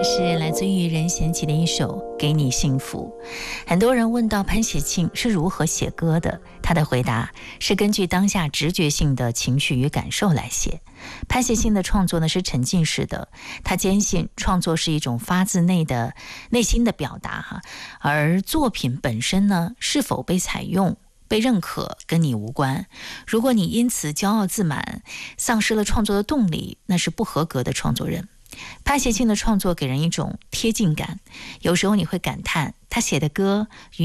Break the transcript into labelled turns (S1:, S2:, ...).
S1: 这是来自于任贤齐的一首《给你幸福》。很多人问到潘协庆是如何写歌的，他的回答是根据当下直觉性的情绪与感受来写。潘协庆的创作呢是沉浸式的，他坚信创作是一种发自内心的表达而作品本身呢是否被采用被认可跟你无关，如果你因此骄傲自满，丧失了创作的动力，那是不合格的创作人。潘协庆的创作给人一种贴近感，有时候你会感叹他写的歌与